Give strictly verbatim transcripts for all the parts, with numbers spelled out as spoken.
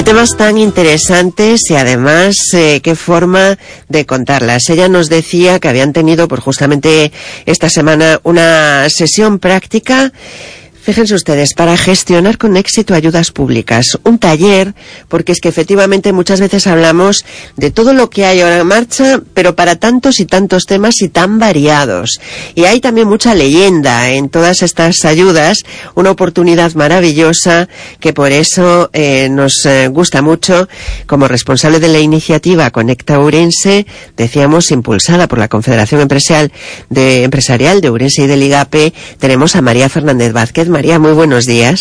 temas tan interesantes y además eh, qué forma de contarlas. Ella nos decía que habían tenido pues justamente esta semana una sesión práctica. Fíjense ustedes, para gestionar con éxito ayudas públicas, un taller, porque es que efectivamente muchas veces hablamos de todo lo que hay ahora en marcha, pero para tantos y tantos temas y tan variados. Y hay también mucha leyenda en todas estas ayudas, una oportunidad maravillosa que por eso eh, nos eh, gusta mucho. Como responsable de la iniciativa Conecta Ourense, decíamos, impulsada por la Confederación Empresarial de, Empresarial de Ourense y del IGAPE, tenemos a María Fernández Vázquez. María, muy buenos días.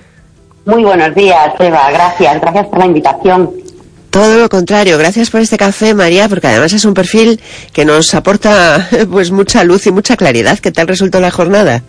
Muy buenos días, Eva. Gracias, gracias por la invitación. Todo lo contrario, gracias por este café, María, porque además es un perfil que nos aporta pues mucha luz y mucha claridad. ¿Qué tal resultó la jornada?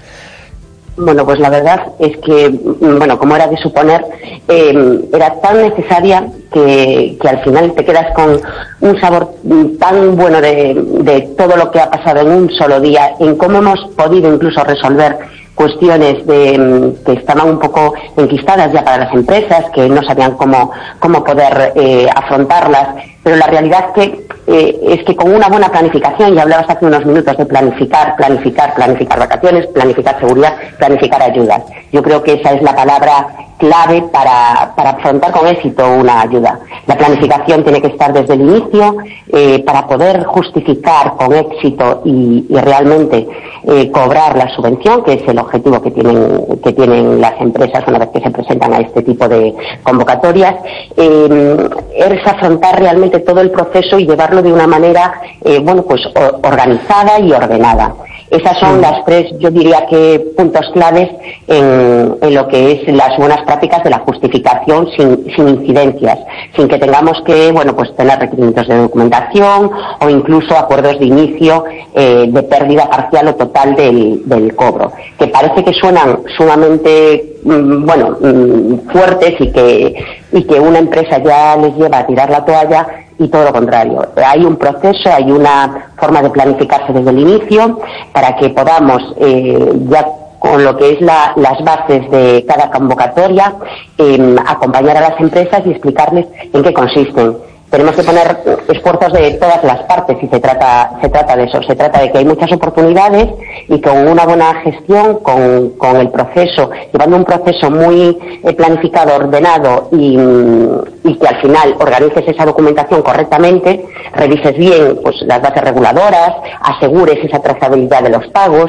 Bueno, pues la verdad es que, bueno, como era de suponer, eh, era tan necesaria que, que al final te quedas con un sabor tan bueno de, de todo lo que ha pasado en un solo día, en cómo hemos podido incluso resolver cuestiones de, que estaban un poco enquistadas ya para las empresas, que no sabían cómo, cómo poder eh, afrontarlas, pero la realidad es que, eh, es que con una buena planificación, ya hablabas hace unos minutos de planificar, planificar, planificar vacaciones, planificar seguridad, planificar ayudas. Yo creo que esa es la palabra clave para, para afrontar con éxito una ayuda. La planificación tiene que estar desde el inicio eh, para poder justificar con éxito y, y realmente eh, cobrar la subvención, que es el objetivo que tienen, que tienen las empresas una vez que se presentan a este tipo de convocatorias. Eh, es afrontar realmente todo el proceso y llevarlo de una manera eh, bueno, pues organizada y ordenada. Esas son las tres, yo diría que puntos claves en, en lo que es las buenas prácticas de la justificación sin, sin incidencias, sin que tengamos que, bueno, pues tener requerimientos de documentación o incluso acuerdos de inicio eh, de pérdida parcial o total del, del cobro, que parece que suenan sumamente, mm, bueno, mm, fuertes y que, y que una empresa ya les lleva a tirar la toalla. Y todo lo contrario. Hay un proceso, hay una forma de planificarse desde el inicio para que podamos, eh, ya con lo que es la, las bases de cada convocatoria, eh, acompañar a las empresas y explicarles en qué consisten. Tenemos que poner esfuerzos de todas las partes y se trata, se trata de eso. Se trata de que hay muchas oportunidades y con una buena gestión, con, con el proceso, llevando un proceso muy eh, planificado, ordenado y, y que al final organices esa documentación correctamente, revises bien pues las bases reguladoras, asegures esa trazabilidad de los pagos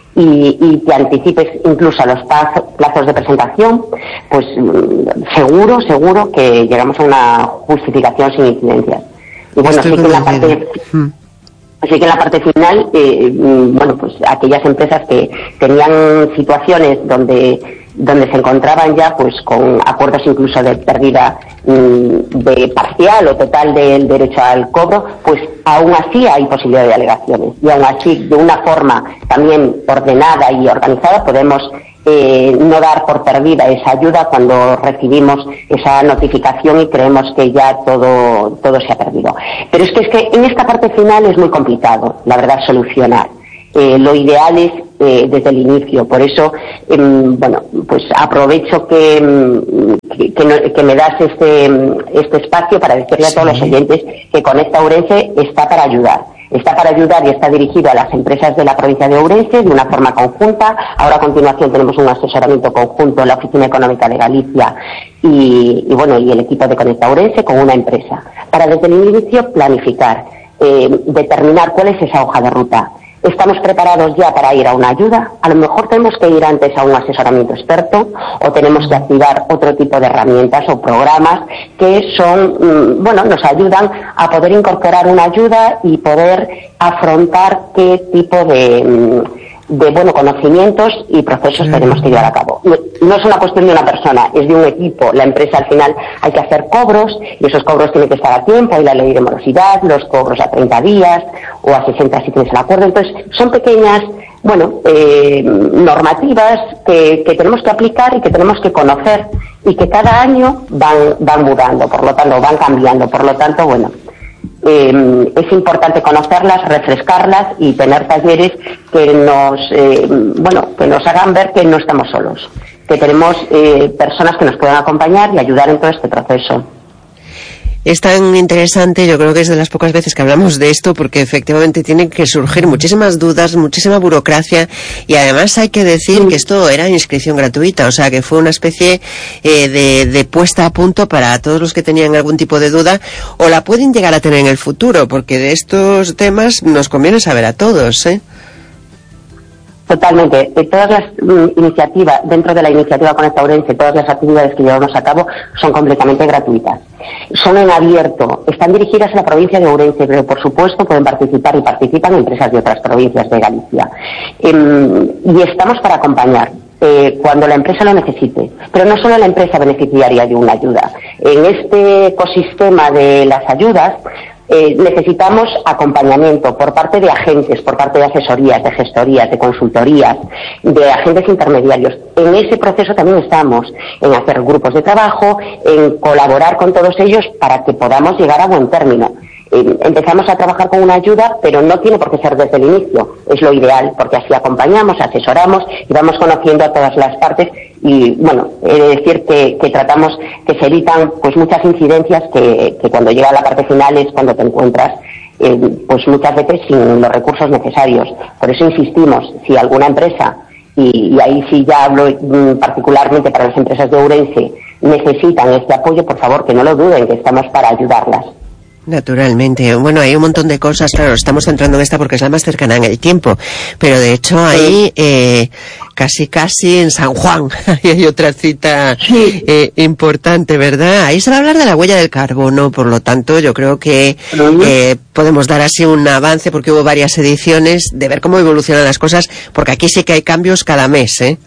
y, y te anticipes incluso a los plazos de presentación, pues seguro, seguro que llegamos a una justificación sin incidencias. Y bueno, sí que en la parte, hmm. Así que en la parte final, eh, bueno, pues aquellas empresas que tenían situaciones donde donde se encontraban ya pues con acuerdos incluso de pérdida mmm, de parcial o total del derecho al cobro, pues aún así hay posibilidad de alegaciones y aún así de una forma también ordenada y organizada podemos eh, no dar por perdida esa ayuda cuando recibimos esa notificación y creemos que ya todo todo se ha perdido. Pero es que, es que en esta parte final es muy complicado, la verdad, solucionar. Eh, lo ideal es eh, desde el inicio, por eso eh, bueno, pues aprovecho que, que, que, no, que me das este, este espacio para decirle a todos los oyentes que Conecta Ourense está para ayudar. Está para ayudar y está dirigido a las empresas de la provincia de Ourense de una forma conjunta. Ahora a continuación tenemos un asesoramiento conjunto en la Oficina Económica de Galicia y, y bueno, y el equipo de Conecta Ourense con una empresa. Para desde el inicio planificar, eh, determinar cuál es esa hoja de ruta. ¿Estamos preparados ya para ir a una ayuda? A lo mejor tenemos que ir antes a un asesoramiento experto o tenemos que activar otro tipo de herramientas o programas que son, bueno, nos ayudan a poder incorporar una ayuda y poder afrontar qué tipo de, de bueno, conocimientos y procesos sí. tenemos que llevar a cabo. No es una cuestión de una persona, es de un equipo. La empresa al final hay que hacer cobros y esos cobros tienen que estar a tiempo, hay la ley de morosidad, los cobros a treinta días o a sesenta si tienes el acuerdo. Entonces son pequeñas, bueno, eh, normativas que, que tenemos que aplicar y que tenemos que conocer y que cada año van, van mudando, por lo tanto van cambiando, por lo tanto, bueno, Eh, es importante conocerlas, refrescarlas y tener talleres que nos, eh, bueno, que nos hagan ver que no estamos solos, que tenemos eh, personas que nos pueden acompañar y ayudar en todo este proceso. Es tan interesante, yo creo que es de las pocas veces que hablamos de esto, porque efectivamente tienen que surgir muchísimas dudas, muchísima burocracia, y además hay que decir que esto era inscripción gratuita, o sea que fue una especie eh, de, de puesta a punto para todos los que tenían algún tipo de duda, o la pueden llegar a tener en el futuro, porque de estos temas nos conviene saber a todos, ¿eh? Totalmente. De todas las mm, iniciativas, dentro de la iniciativa Conecta Ourense, todas las actividades que llevamos a cabo son completamente gratuitas. Son en abierto, están dirigidas a la provincia de Ourense, pero por supuesto pueden participar y participan empresas de otras provincias de Galicia. Eh, y estamos para acompañar. Eh, cuando la empresa lo necesite, pero no solo la empresa beneficiaria de una ayuda. En este ecosistema de las ayudas eh, necesitamos acompañamiento por parte de agentes, por parte de asesorías, de gestorías, de consultorías, de agentes intermediarios. En ese proceso también estamos, en hacer grupos de trabajo, en colaborar con todos ellos para que podamos llegar a buen término. Eh, empezamos a trabajar con una ayuda, pero no tiene por qué ser desde el inicio, es lo ideal, porque así acompañamos, asesoramos y vamos conociendo a todas las partes y, bueno, he de decir que, que tratamos que se evitan pues muchas incidencias que, que cuando llega a la parte final es cuando te encuentras eh, pues muchas veces sin los recursos necesarios. Por eso insistimos, si alguna empresa, y, y ahí sí ya hablo mm, particularmente para las empresas de Ourense, necesitan este apoyo, por favor que no lo duden, que estamos para ayudarlas. Naturalmente. Bueno, hay un montón de cosas, claro, estamos centrando en esta porque es la más cercana en el tiempo, pero de hecho ahí eh, casi casi en San Juan hay otra cita sí. eh, importante, ¿verdad? Ahí se va a hablar de la huella del carbono, por lo tanto yo creo que eh, podemos dar así un avance porque hubo varias ediciones de ver cómo evolucionan las cosas, porque aquí sí que hay cambios cada mes, ¿eh?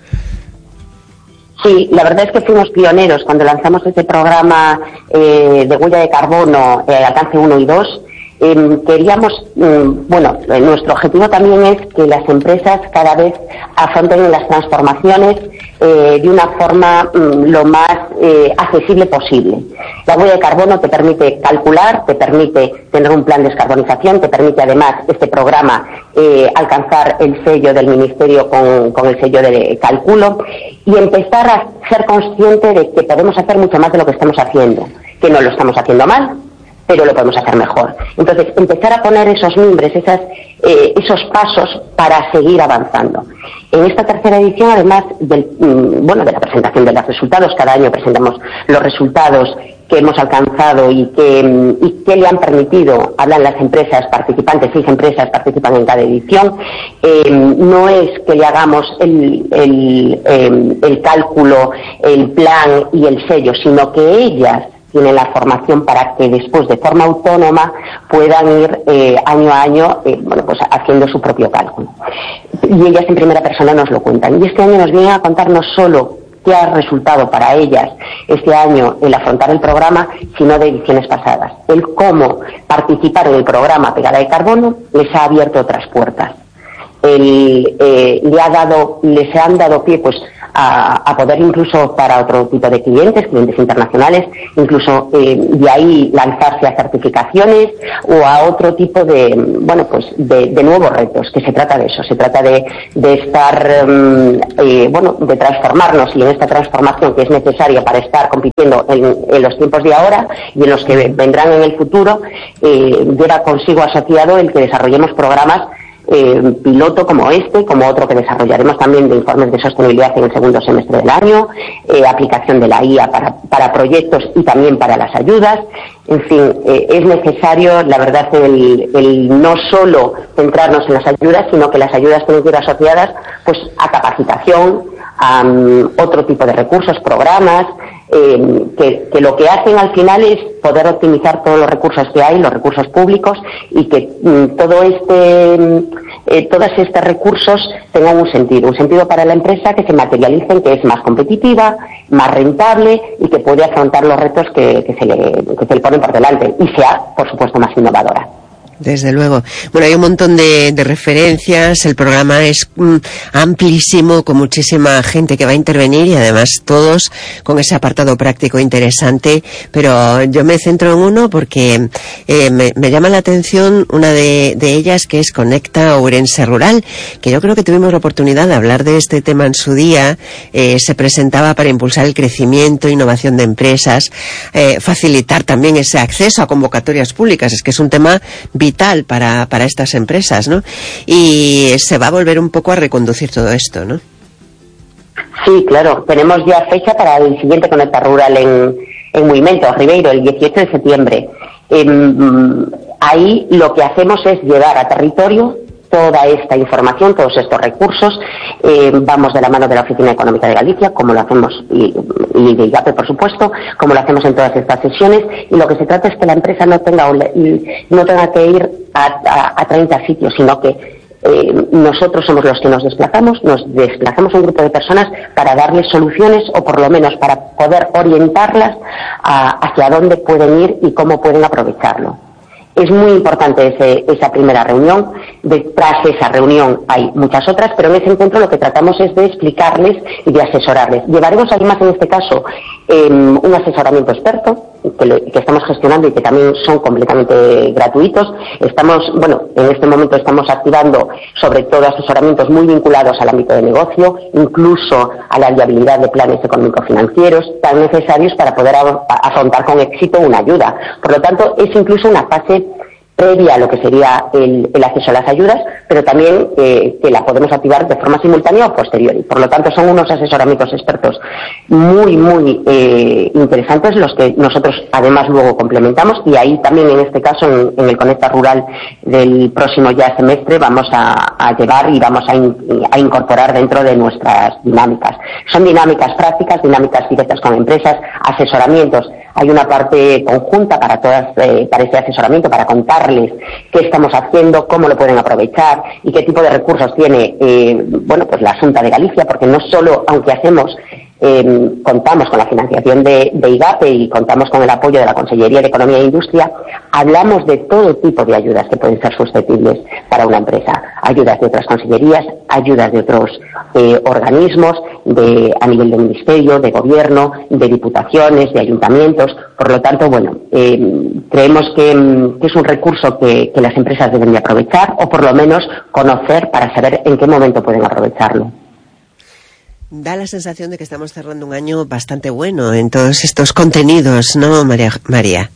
Sí, la verdad es que fuimos pioneros cuando lanzamos este programa eh, de huella de carbono, eh, alcance uno y dos. Eh, queríamos, mm, bueno, eh, nuestro objetivo también es que las empresas cada vez afronten las transformaciones eh, de una forma mm, lo más eh, accesible posible. La huella de carbono te permite calcular, te permite tener un plan de descarbonización, te permite además este programa eh, alcanzar el sello del Ministerio con, con el sello de cálculo y empezar a ser consciente de que podemos hacer mucho más de lo que estamos haciendo, que no lo estamos haciendo mal, pero lo podemos hacer mejor. Entonces, empezar a poner esos mimbres, esas, eh, esos pasos para seguir avanzando. En esta tercera edición, además del, mm, bueno, de la presentación de los resultados, cada año presentamos los resultados que hemos alcanzado y que, y que le han permitido, hablan las empresas participantes, seis empresas participan en cada edición. Eh, no es que le hagamos el, el, eh, el cálculo, el plan y el sello, sino que ellas tienen la formación para que después de forma autónoma puedan ir eh, año a año eh, bueno, pues haciendo su propio cálculo. Y ellas en primera persona nos lo cuentan. Y este año nos vienen a contar no solo qué ha resultado para ellas este año el afrontar el programa, sino de ediciones pasadas. El cómo participar en el programa Pegada de Carbono les ha abierto otras puertas. El, eh, le ha dado, les han dado pie pues a, a poder incluso para otro tipo de clientes, clientes internacionales, incluso eh, de ahí lanzarse a certificaciones o a otro tipo de, bueno, pues de, de nuevos retos, que se trata de eso, se trata de, de estar, um, eh, bueno, de transformarnos y en esta transformación que es necesaria para estar compitiendo en, en los tiempos de ahora y en los que vendrán en el futuro, eh, lleva consigo asociado el que desarrollemos programas Eh, piloto como este, como otro que desarrollaremos también de informes de sostenibilidad en el segundo semestre del año, eh, aplicación de la I A para, para proyectos y también para las ayudas. En fin, eh, es necesario, la verdad, el, el no solo centrarnos en las ayudas, sino que las ayudas tienen que ir asociadas pues a capacitación, a um, otro tipo de recursos, programas, eh, que, que lo que hacen al final es poder optimizar todos los recursos que hay, los recursos públicos, y que mm, todo este, eh, todos estos recursos tengan un sentido, un sentido para la empresa, que se materialicen, que es más competitiva, más rentable y que puede afrontar los retos que, que, se, le, que se le ponen por delante y sea, por supuesto, más innovadora. Desde luego. Bueno, hay un montón de, de referencias, el programa es mm, amplísimo, con muchísima gente que va a intervenir y además todos con ese apartado práctico interesante, pero yo me centro en uno porque eh, me, me llama la atención una de, de ellas, que es Conecta Ourense Rural, que yo creo que tuvimos la oportunidad de hablar de este tema en su día. Eh, se presentaba para impulsar el crecimiento, innovación de empresas, eh, facilitar también ese acceso a convocatorias públicas, es que es un tema vital para, para estas empresas, ¿no? Y se va a volver un poco a reconducir todo esto, ¿no? Sí, claro. Tenemos ya fecha para el siguiente Conecta Rural en, en Movimiento, Ribeiro, el dieciocho de septiembre. Eh, ahí lo que hacemos es llevar a territorio toda esta información, todos estos recursos. Eh, vamos de la mano de la Oficina Económica de Galicia, como lo hacemos, y, y de I G A P E, por supuesto, como lo hacemos en todas estas sesiones, y lo que se trata es que la empresa no tenga, no tenga que ir a, a, a treinta sitios, sino que eh, nosotros somos los que nos desplazamos, nos desplazamos un grupo de personas para darles soluciones, o por lo menos para poder orientarlas a, hacia dónde pueden ir y cómo pueden aprovecharlo. Es muy importante ese, esa primera reunión. Detrás de esa reunión hay muchas otras, pero en ese encuentro lo que tratamos es de explicarles y de asesorarles. Llevaremos además en este caso eh, un asesoramiento experto que, le, que estamos gestionando y que también son completamente gratuitos. Estamos, bueno, en este momento estamos activando sobre todo asesoramientos muy vinculados al ámbito de negocio, incluso a la viabilidad de planes económico-financieros tan necesarios para poder a, a afrontar con éxito una ayuda. Por lo tanto, es incluso una fase previa a lo que sería el, el acceso a las ayudas, pero también eh, que la podemos activar de forma simultánea o posterior. Por lo tanto, son unos asesoramientos expertos muy, muy eh, interesantes, los que nosotros además luego complementamos, y ahí también en este caso, en, en el Conecta Rural del próximo ya semestre, vamos a, a llevar y vamos a, in, a incorporar dentro de nuestras dinámicas. Son dinámicas prácticas, dinámicas directas con empresas, asesoramientos. Hay una parte conjunta para todas, eh, para ese asesoramiento, para contarles qué estamos haciendo, cómo lo pueden aprovechar y qué tipo de recursos tiene, eh, bueno, pues la Xunta de Galicia, porque no solo, aunque hacemos, eh, contamos con la financiación de, de I G A P E y contamos con el apoyo de la Consellería de Economía e Industria, hablamos de todo tipo de ayudas que pueden ser susceptibles para una empresa. Ayudas de otras consellerías, ayudas de otros eh, organismos, de, a nivel de ministerio, de gobierno, de diputaciones, de ayuntamientos. Por lo tanto, bueno, eh, creemos que, que es un recurso que, que las empresas deben de aprovechar, o por lo menos conocer para saber en qué momento pueden aprovecharlo. Da la sensación de que estamos cerrando un año bastante bueno en todos estos contenidos, ¿no, María? María?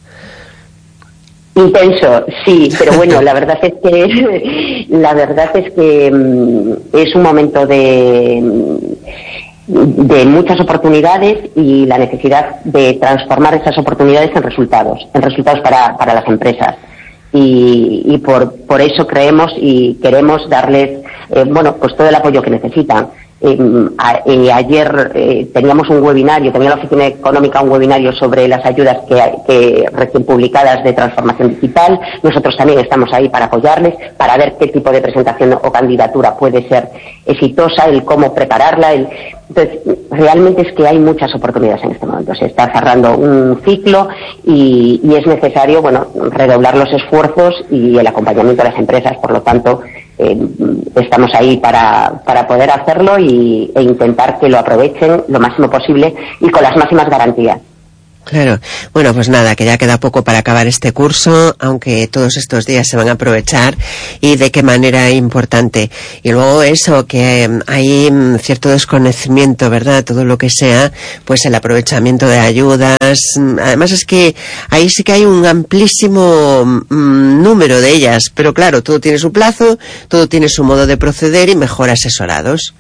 Intenso, sí, pero bueno, la verdad es que la verdad es que um, es un momento de de muchas oportunidades y la necesidad de transformar esas oportunidades en resultados, en resultados para, para las empresas. Y, y por, por eso creemos y queremos darles, eh, bueno, pues todo el apoyo que necesitan. Eh, a, eh, ayer eh, teníamos un webinario, tenía la Oficina Económica un webinario sobre las ayudas que, que recién publicadas de transformación digital. Nosotros también estamos ahí para apoyarles, para ver qué tipo de presentación o candidatura puede ser exitosa, el cómo prepararla. El... Entonces, realmente es que hay muchas oportunidades en este momento. Se está cerrando un ciclo y, y es necesario, bueno, redoblar los esfuerzos y el acompañamiento de las empresas. Por lo tanto, Eh, estamos ahí para, para poder hacerlo y, e intentar que lo aprovechen lo máximo posible y con las máximas garantías. Claro. Bueno, pues nada, que ya queda poco para acabar este curso, aunque todos estos días se van a aprovechar, y de qué manera importante. Y luego eso, que eh, hay cierto desconocimiento, ¿verdad? Todo lo que sea, pues el aprovechamiento de ayudas. Además es que ahí sí que hay un amplísimo mm, número de ellas, pero claro, todo tiene su plazo, todo tiene su modo de proceder y mejor asesorados.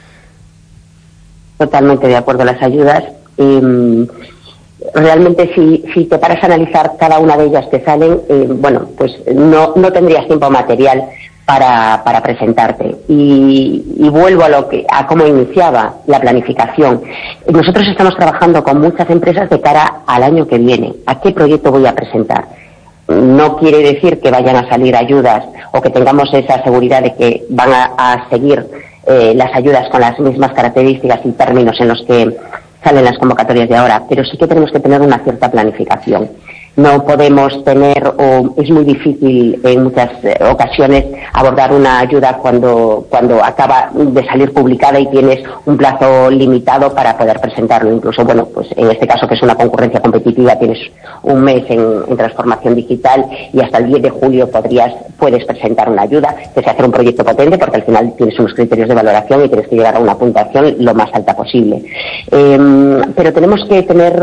Totalmente de acuerdo. Las ayudas, eh, realmente si, si te paras a analizar cada una de ellas que salen, eh, bueno, pues no, no tendrías tiempo material para, para presentarte. Y, y vuelvo a lo que, a cómo iniciaba la planificación. Nosotros estamos trabajando con muchas empresas de cara al año que viene. ¿A qué proyecto voy a presentar? No quiere decir que vayan a salir ayudas o que tengamos esa seguridad de que van a, a seguir eh, las ayudas con las mismas características y términos en los que salen las convocatorias de ahora, pero sí que tenemos que tener una cierta planificación. no podemos tener, o es muy difícil en muchas ocasiones abordar una ayuda cuando, cuando acaba de salir publicada y tienes un plazo limitado para poder presentarlo. Incluso, bueno, pues en este caso, que es una concurrencia competitiva, tienes un mes en, en transformación digital y hasta el diez de julio podrías, puedes presentar una ayuda, que se hace un proyecto potente, porque al final tienes unos criterios de valoración y tienes que llegar a una puntuación lo más alta posible. Eh, pero tenemos que tener,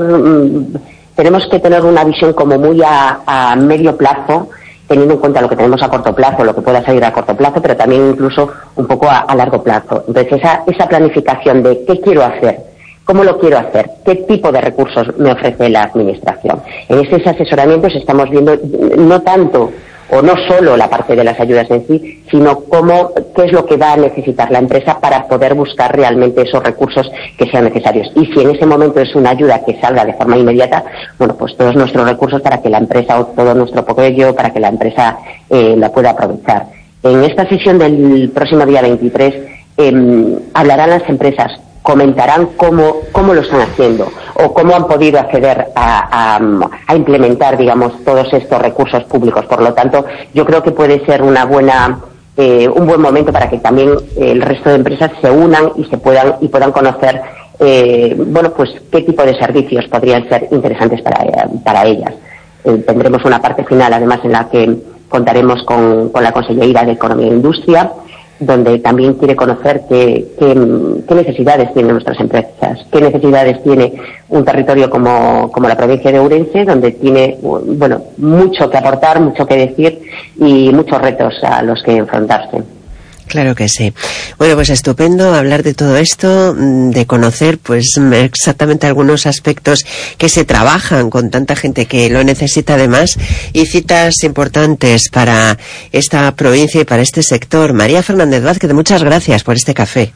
tenemos que tener una visión como muy a, a medio plazo, teniendo en cuenta lo que tenemos a corto plazo, lo que pueda salir a corto plazo, pero también incluso un poco a, a largo plazo. Entonces, esa, esa planificación de qué quiero hacer, cómo lo quiero hacer, qué tipo de recursos me ofrece la administración. En esos asesoramientos estamos viendo no tanto o no solo la parte de las ayudas en sí, sino cómo, qué es lo que va a necesitar la empresa para poder buscar realmente esos recursos que sean necesarios. Y si en ese momento es una ayuda que salga de forma inmediata, bueno, pues todos nuestros recursos para que la empresa, o todo nuestro apoyo para que la empresa eh, la pueda aprovechar. En esta sesión del próximo día veintitrés eh, hablarán las empresas, comentarán cómo, cómo lo están haciendo o cómo han podido acceder a, a, a implementar, digamos, todos estos recursos públicos. Por lo tanto, yo creo que puede ser una buena, eh, un buen momento para que también el resto de empresas se unan y se puedan y puedan conocer, eh, bueno, pues qué tipo de servicios podrían ser interesantes para, para ellas. Eh, tendremos una parte final, además, en la que contaremos con, con la Consellería de Economía e Industria, donde también quiere conocer qué, qué, qué necesidades tienen nuestras empresas, qué necesidades tiene un territorio como, como la provincia de Ourense, donde tiene, bueno, mucho que aportar, mucho que decir y muchos retos a los que enfrentarse. Claro que sí. Bueno, pues estupendo hablar de todo esto, de conocer pues exactamente algunos aspectos que se trabajan con tanta gente que lo necesita además, y citas importantes para esta provincia y para este sector. María Fernández Vázquez, muchas gracias por este café.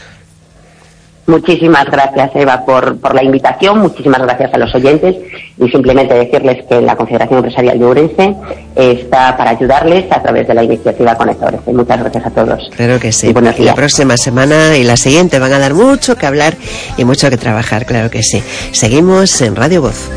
Muchísimas gracias, Eva, por, por la invitación, muchísimas gracias a los oyentes, y simplemente decirles que la Confederación Empresarial de Ourense está para ayudarles a través de la iniciativa Conecta Ourense. Muchas gracias a todos. Claro que sí. Y buenos días. La próxima semana y la siguiente van a dar mucho que hablar y mucho que trabajar, claro que sí. Seguimos en Radio Voz.